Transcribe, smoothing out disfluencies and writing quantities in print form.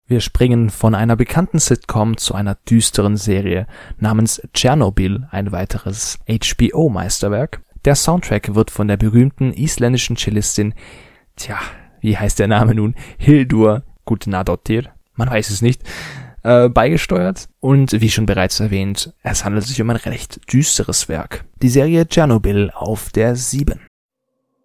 Wir springen von einer bekannten Sitcom zu einer düsteren Serie namens Tschernobyl, ein weiteres HBO-Meisterwerk. Der Soundtrack wird von der berühmten isländischen Cellistin, wie heißt der Name nun? Hildur Gudnadottir, man weiß es nicht, beigesteuert. Und wie schon bereits erwähnt, es handelt sich um ein recht düsteres Werk. Die Serie Tschernobyl auf der 7.